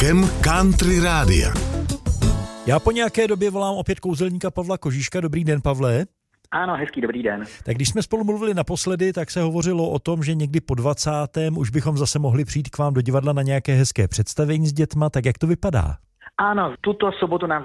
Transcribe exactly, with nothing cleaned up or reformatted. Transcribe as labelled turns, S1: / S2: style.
S1: Fkem Country Rádia.
S2: Já po nějaké době volám opět kouzelníka Pavla Kožíška. Dobrý den, Pavle.
S3: Ano, hezký dobrý den.
S2: Tak když jsme spolu mluvili naposledy, tak se hovořilo o tom, že někdy po dvacátém už bychom zase mohli přijít k vám do divadla na nějaké hezké představení s dětma. Tak jak to vypadá?
S3: Áno, túto sobotu nám